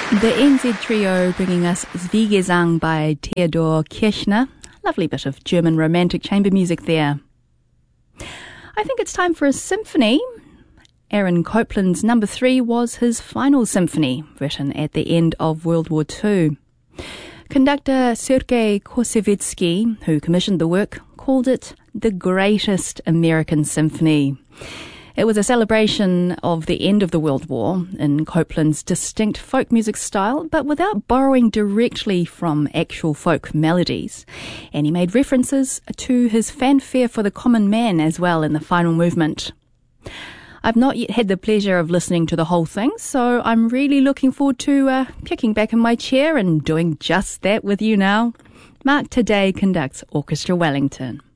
The NZ Trio bringing us Zwiegezang by Theodor Kirchner. Lovely bit of German romantic chamber music there. I think it's time for a symphony. Aaron Copland's number 3 was his final symphony, written at the end of World War II. Conductor Sergei Korsavitsky, who commissioned the work, called it the greatest American symphony. It was a celebration of the end of the World War in Copland's distinct folk music style, but without borrowing directly from actual folk melodies. And he made references to his fanfare for the common man as well in the final movement. I've not yet had the pleasure of listening to the whole thing, so I'm really looking forward to kicking back in my chair and doing just that with you now. Mark Today conducts Orchestra Wellington.